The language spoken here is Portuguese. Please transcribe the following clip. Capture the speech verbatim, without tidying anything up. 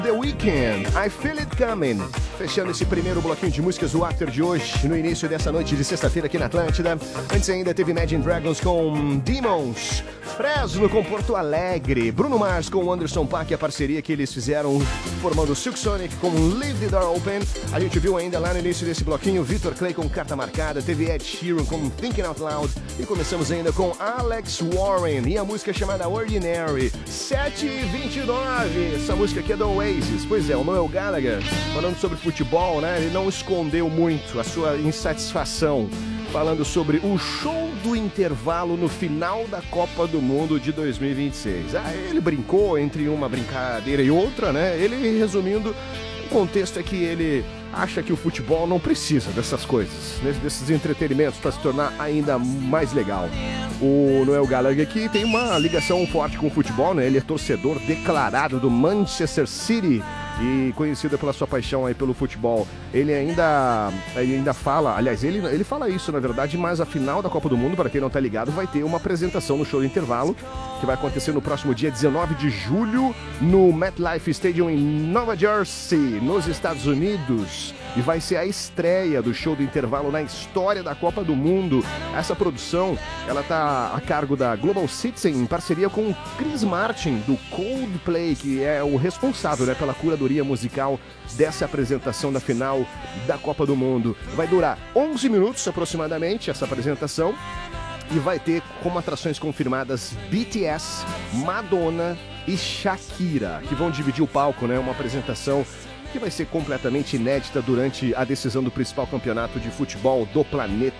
The Weeknd, I Feel It Coming. Fechando esse primeiro bloquinho de músicas do After de hoje, no início dessa noite de sexta-feira aqui na Atlântida. Antes ainda teve Imagine Dragons com Demons, Fresno com Porto Alegre, Bruno Mars com Anderson .Paak, a parceria que eles fizeram formando Silk Sonic com Leave the Door Open. A gente viu ainda lá no início desse bloquinho Victor Clay com Carta Marcada, teve Ed Sheeran com Thinking Out Loud e começamos ainda com Alex Warren e a música chamada Ordinary. sete e vinte e nove, essa música aqui é do Oasis. Pois é, o Noel Gallagher, falando sobre futebol, né? Ele não escondeu muito a sua insatisfação, falando sobre o show do intervalo no final da Copa do Mundo de dois mil e vinte e seis. Ah, ele brincou entre uma brincadeira e outra, né? Ele, resumindo, o contexto é que ele acha que o futebol não precisa dessas coisas, desses entretenimentos para se tornar ainda mais legal. O Noel Gallagher aqui tem uma ligação forte com o futebol, né? Ele é torcedor declarado do Manchester City e conhecido pela sua paixão aí pelo futebol. Ele ainda, ele ainda fala, aliás, ele, ele fala isso na verdade, mas a final da Copa do Mundo, para quem não tá ligado, vai ter uma apresentação no show do intervalo, que vai acontecer no próximo dia dezenove de julho, no MetLife Stadium em Nova Jersey, nos Estados Unidos. E vai ser a estreia do show do intervalo na história da Copa do Mundo. Essa produção, ela tá a cargo da Global Citizen, em parceria com o Chris Martin, do Coldplay, que é o responsável, né, pela curadoria musical dessa apresentação da final da Copa do Mundo. Vai durar onze minutos aproximadamente essa apresentação e vai ter como atrações confirmadas B T S, Madonna e Shakira, que vão dividir o palco, né, uma apresentação que vai ser completamente inédita durante a decisão do principal campeonato de futebol do planeta.